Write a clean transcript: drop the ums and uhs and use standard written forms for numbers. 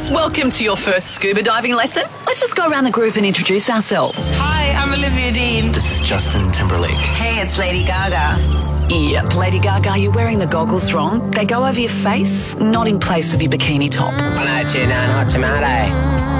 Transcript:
girls, welcome to your first scuba diving lesson. Let's just go around the group and introduce ourselves. Hi, I'm Olivia Dean. This is Justin Timberlake. Hey, it's Lady Gaga. Yep, Lady Gaga, you're wearing the goggles wrong. They go over your face, not in place of your bikini top. I know, tuna, not tomato.